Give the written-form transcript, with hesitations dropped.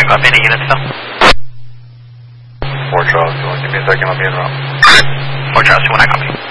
copy any units still? 4 Charles, give me a second, I'll be in route. 4 Charles, 2 when I copy.